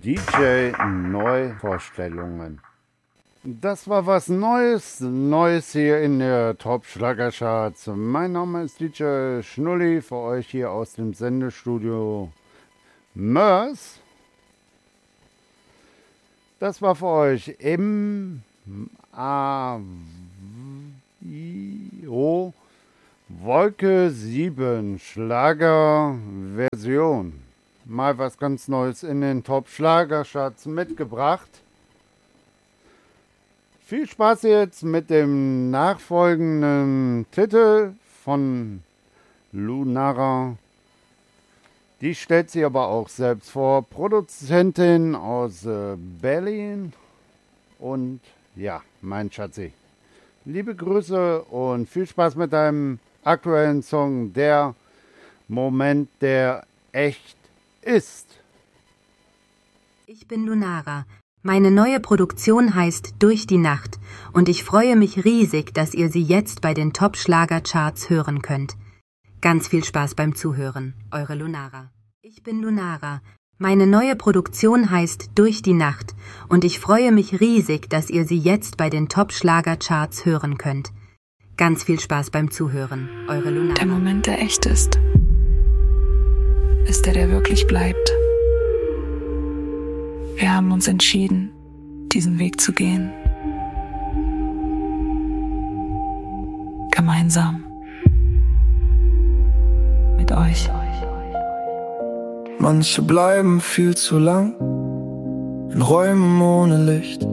DJ-Neuvorstellungen. Das war was Neues hier in der Top-Schlagercharts. Mein Name ist DJ Schnulli, für euch hier aus dem Sendestudio Mörs. Das war für euch M-A-O Wolke 7 Schlagerversion. Mal was ganz Neues in den Top-Schlagercharts mitgebracht. Viel Spaß jetzt mit dem nachfolgenden Titel von Lunara. Die stellt sie aber auch selbst vor. Produzentin aus Berlin. Und ja, mein Schatzi. Liebe Grüße und viel Spaß mit deinem aktuellen Song, der Moment, der echt ist. Ich bin Lunara. Meine neue Produktion heißt Durch die Nacht und ich freue mich riesig, dass ihr sie jetzt bei den Top-Schlager-Charts hören könnt. Ganz viel Spaß beim Zuhören. Eure Lunara. Ich bin Lunara. Meine neue Produktion heißt Durch die Nacht und ich freue mich riesig, dass ihr sie jetzt bei den Top-Schlager-Charts hören könnt. Ganz viel Spaß beim Zuhören. Eure Lunara. Der Moment, der echt ist der wirklich bleibt. Wir haben uns entschieden, diesen Weg zu gehen. Gemeinsam. Mit euch. Manche bleiben viel zu lang in Räumen ohne Licht.